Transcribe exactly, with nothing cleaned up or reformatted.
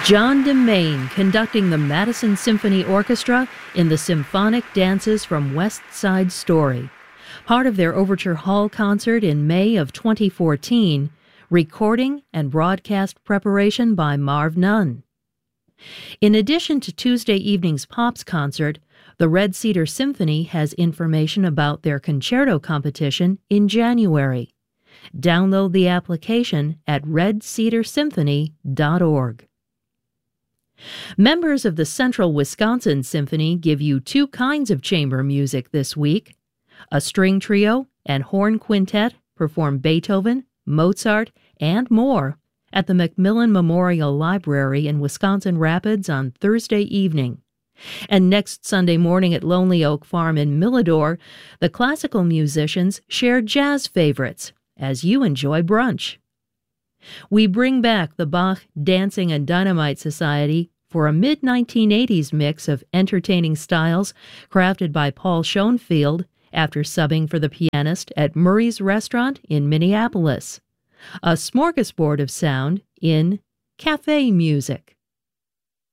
John DeMaine conducting the Madison Symphony Orchestra in the Symphonic Dances from West Side Story, part of their Overture Hall concert in May of twenty fourteen, recording and broadcast preparation by Marv Nunn. In addition to Tuesday evening's Pops concert, the Red Cedar Symphony has information about their concerto competition in January. Download the application at red cedar symphony dot org. Members of the Central Wisconsin Symphony give you two kinds of chamber music this week. A string trio and horn quintet perform Beethoven, Mozart, and more at the McMillan Memorial Library in Wisconsin Rapids on Thursday evening. And next Sunday morning at Lonely Oak Farm in Milladore, the classical musicians share jazz favorites as you enjoy brunch. We bring back the Bach Dancing and Dynamite Society for a mid nineteen eighties mix of entertaining styles crafted by Paul Schoenfield after subbing for the pianist at Murray's Restaurant in Minneapolis. A smorgasbord of sound in Cafe Music.